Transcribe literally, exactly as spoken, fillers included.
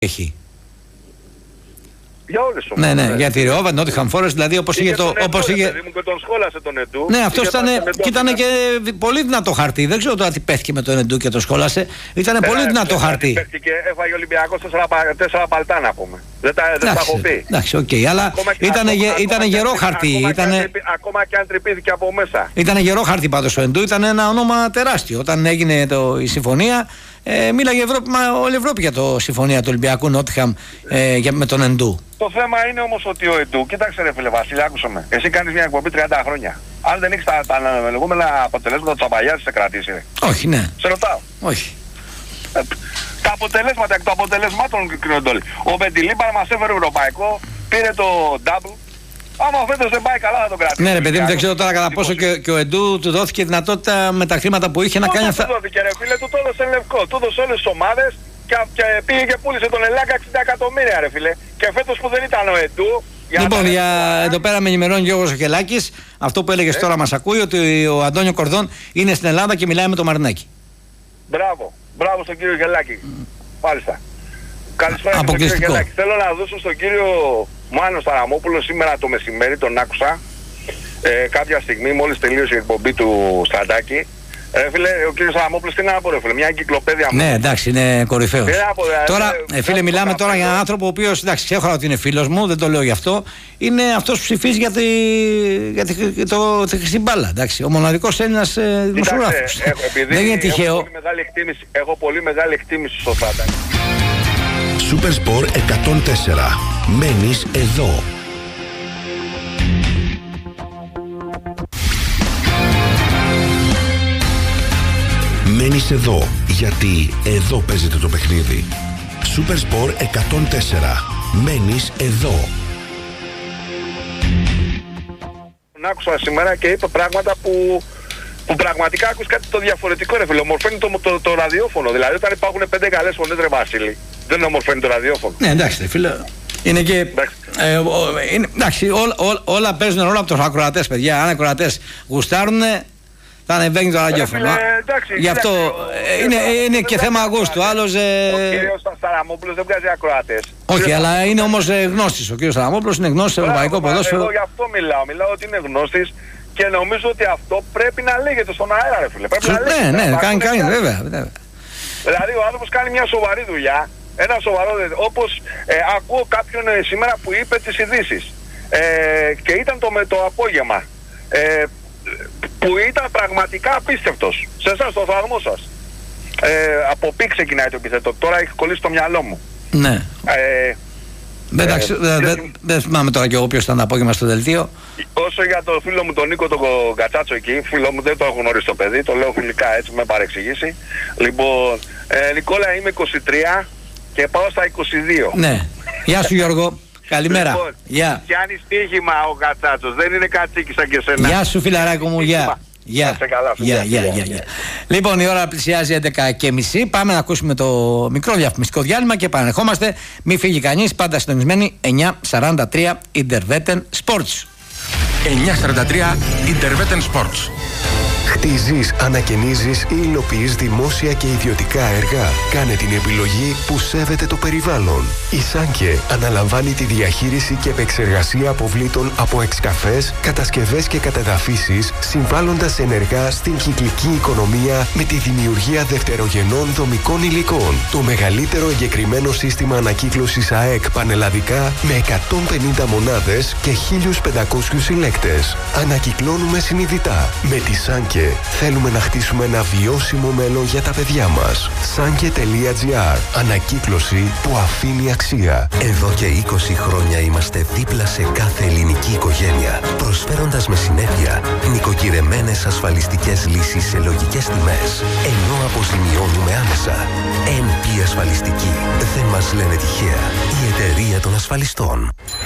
έχει. Για όλες τις Ναι, ομάδες. ναι, για τη Ριόβα, Νότιχαμ Φόρεστ, δηλαδή όπως είχε το. Όπως είχε... Μου και τον σχόλασε τον Εντού. Ναι, αυτός ήταν και, ήταν και πολύ δυνατό χαρτί. Δεν ξέρω τώρα τι πέθηκε με τον Εντού και τον σχόλασε. Ήταν πολύ δυνατό χαρτί. Πέφτηκε, έφαγε ο Ολυμπιακός τέσσερα παλτά να πούμε. Δεν τα, δεν τα έχω πει. Εντάξει, οκ, okay, αλλά ήταν γερό χαρτί. Ακόμα, ήτανε... και αν, ακόμα και αν τρυπήθηκε από μέσα. Ήταν γερό χαρτί πάντως ο Εντού, ήταν ένα όνομα τεράστιο. Όταν έγινε το, η συμφωνία, ε, μίλαγε η Ευρώπη, μα, όλη η Ευρώπη για το συμφωνία του Ολυμπιακού Νότιχαμ ε, με τον Εντού. Το θέμα είναι όμως ότι ο Εντού, κοίταξε ρε φίλε Βασίλη, άκουσα με. Εσύ κάνεις μια εκπομπή τριάντα χρόνια. Αν δεν έχεις τα, τα λεγόμενα αποτελέσματα του Τσαμπαγιάς, σε κρατήσει ρε. Όχι, ναι. Σε ρωτάω. Όχι. Ε, τα αποτελέσματα, εκ των αποτελεσμάτων κρίνονται όλοι. Ο Μπεντιλίμπαρ μας έφερε ευρωπαϊκό, πήρε το double. Άμα ο φέτος δεν πάει καλά θα τον κρατήσει. Ναι ρε παιδί μου, δεν ξέρω τώρα κατά πόσο και, και ο Εντού του δόθηκε δυνατότητα με τα χρήματα που είχε να κάνει αυτά. Του δόθηκε ρε φίλε, του το έδωσε λευκό, του έδωσε όλες τις ομάδες. Και, και πήγε και πούλησε τον Ελάκα εξήντα εκατομμύρια ρε φίλε. Και φέτος που δεν ήταν ο Εντού. Λοιπόν, για... εδώ πέρα με ενημερώνει Γιώργος Χελάκης. Αυτό που έλεγες ε? τώρα μας ακούει, ότι ο Αντώνιο Κορδόν είναι στην Ελλάδα και μιλάει με τον Μαρινάκη. Μπράβο, μπράβο στον κύριο Χελάκη. Μάλιστα. Καλησπέρα στον κύριο Χελάκη. Θέλω να δώσω στον κύριο Μάνο Σταραμόπουλο σήμερα το μεσημέρι, τον άκουσα. Ε, κάποια στιγμή μόλις τελείωσε η εκπομπή του Στρατάκη. Ε, φίλε, ο κύριος Σαραμόπουλος τι να πω ρε φίλε, μια εγκυκλοπαίδεια. Ναι, εντάξει, είναι κορυφαίος. Πω, δηλαδή, τώρα, ε, φίλε, μιλάμε τώρα για έναν άνθρωπο ο οποίος, εντάξει, ξέχωρα ότι είναι φίλος μου, δεν το λέω γι' αυτό, είναι αυτός που ψηφίζει για τη, για τη, για το, τη χρυσή μπάλα, εντάξει, ο μοναδικός Έλληνας ε, δημοσιογράφος. Δεν είναι τυχαίο. Έχω πολύ μεγάλη εκτίμηση, έχω πολύ μεγάλη εκτίμηση στο Στρατάκη. Supersport εκατόν τέσσερα. Μένεις εδώ. Μένεις εδώ, γιατί εδώ παίζεται το παιχνίδι. Supersport εκατόν τέσσερα. Μένεις εδώ. Τον άκουσα σήμερα και είπε πράγματα που, που πραγματικά άκουσα κάτι το διαφορετικό ρε φίλε. Ομορφαίνει το, το, το, το ραδιόφωνο. Δηλαδή όταν υπάρχουν πέντε καλές φωνές ρε Βασίλη, δεν ομορφαίνει το ραδιόφωνο. Ναι, εντάξει φίλε. Είναι και. Εντάξει, ε, ο, είναι, εντάξει ό, ό, όλα παίζουν ρόλο από τους ακροατές, παιδιά. Αν οι ακροατές γουστάρουνε, θα ανεβαίνει το ραδιόφωνο. Γι' αυτό ε, είναι, είναι και θέμα αγούστου. Άλλος, ε... Ο κύριος Σταραμόπουλος δεν βγάζει ακροατές. Όχι, αλλά είναι όμως ε, γνώστης. Ο κύριος Σταραμόπουλος είναι γνώστης στο ευρωπαϊκό ποδόσφαιρο. Εγώ γι' αυτό μιλάω. Μιλάω ότι είναι γνώστης και νομίζω ότι αυτό πρέπει να λέγεται στον αέρα, ρε φίλε. Πρέπει Σου, να λέγεται. Ναι, ναι, κάνει, κάνει, βέβαια, βέβαια. Δηλαδή ο άνθρωπος κάνει μια σοβαρή δουλειά. Ένα σοβαρό, όπως ε, ακούω κάποιον ε, σήμερα που είπε τις ειδήσεις. Ε, και ήταν το με το απόγευμα. Ε, που ήταν πραγματικά απίστευτος. Σε εσάς, το θαυμασμό σας. Ε, από πι ξεκινάει το επιθετό. Τώρα έχει κολλήσει το μυαλό μου. Ναι. Ε, Εντάξει, δεν δε, δε θυμάμαι τώρα και εγώ ποιος ήταν το απόγευμα στο δελτίο. Όσο για το φίλο μου τον Νίκο τον Κατσάτσο εκεί, φίλο μου δεν το έχω γνωρίσει το παιδί, το λέω φιλικά έτσι, με παρεξηγήσει. Λοιπόν, ε, Νικόλα είμαι είκοσι τρία και πάω στα είκοσι δύο. Ναι. Γεια σου Γιώργο. Καλημέρα. Λοιπόν, γεια. Πιάνει στοίχημα ο Κατσάτσος, δεν είναι κατσίκι σαν και σένα. Γεια σου φιλαράκο μου, γεια. Γεια, γεια, γεια, γεια. Λοιπόν, η ώρα πλησιάζει έντεκα και μισή. Πάμε να ακούσουμε το μικρό διαφημιστικό διάλειμμα και επανερχόμαστε. Μην φύγει κανείς, πάντα συντονισμένοι. εννιά σαράντα τρία Intervetten Sports. εννιά σαράντα τρία Intervetten Sports. Χτίζεις, ανακαινίζεις ή υλοποιείς δημόσια και ιδιωτικά έργα. Κάνε την επιλογή που σέβεται το περιβάλλον. Η Σάνκε αναλαμβάνει τη διαχείριση και επεξεργασία αποβλήτων από εξκαφές, κατασκευές και κατεδαφίσεις, συμβάλλοντας ενεργά στην κυκλική οικονομία με τη δημιουργία δευτερογενών δομικών υλικών. Το μεγαλύτερο εγκεκριμένο σύστημα ανακύκλωσης ΑΕΚ πανελλαδικά με εκατόν πενήντα μονάδες και χίλιους πεντακόσιους συλλέκτες. Ανακυκλώνουμε συνειδητά. Με τη Σάνκε θέλουμε να χτίσουμε ένα βιώσιμο μέλλον για τα παιδιά μας. Sanke.gr. Ανακύκλωση που αφήνει αξία. Εδώ και είκοσι χρόνια είμαστε δίπλα σε κάθε ελληνική οικογένεια, προσφέροντας με συνέπεια νοικοκυρεμένες ασφαλιστικές λύσεις σε λογικές τιμές, ενώ αποζημιώνουμε άμεσα. εν πι Ασφαλιστική. Δεν μας λένε τυχαία. Η εταιρεία των ασφαλιστών.